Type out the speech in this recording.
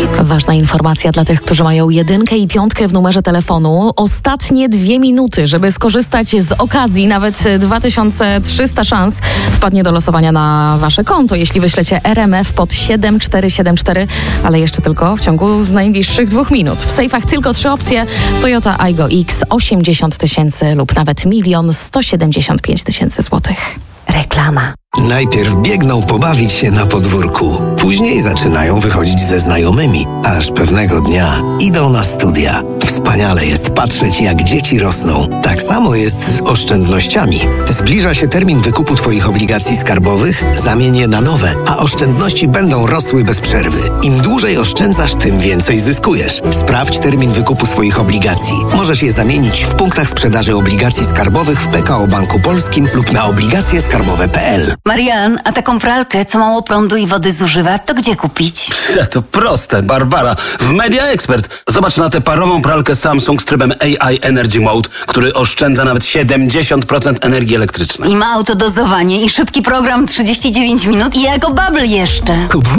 Ważna informacja dla tych, którzy mają 1 i 5 w numerze telefonu. Ostatnie 2 minuty, żeby skorzystać z okazji. Nawet 2300 szans wpadnie do losowania na wasze konto, jeśli wyślecie RMF pod 7474, ale jeszcze tylko w ciągu najbliższych 2 minut. W sejfach tylko 3 opcje: Toyota Aygo X 80 000 lub nawet 1 175 000 złotych. Reklama. Najpierw biegną pobawić się na podwórku, później zaczynają wychodzić ze znajomymi, aż pewnego dnia idą na studia. Wspaniale jest patrzeć, jak dzieci rosną. Tak samo jest z oszczędnościami. Zbliża się termin wykupu Twoich obligacji skarbowych, zamień je na nowe, a oszczędności będą rosły bez przerwy. Im dłużej oszczędzasz, tym więcej zyskujesz. Sprawdź termin wykupu swoich obligacji. Możesz je zamienić w punktach sprzedaży obligacji skarbowych w PKO Banku Polskim lub na obligacjeskarbowe.pl. Marian, a taką pralkę, co mało prądu i wody zużywa, to gdzie kupić? To proste, Barbara. W Media Expert. Zobacz na tę parową pralkę Samsung z trybem AI Energy Mode, który oszczędza nawet 70% energii elektrycznej. I ma autodozowanie i szybki program 39 minut i jako bubble jeszcze. Kup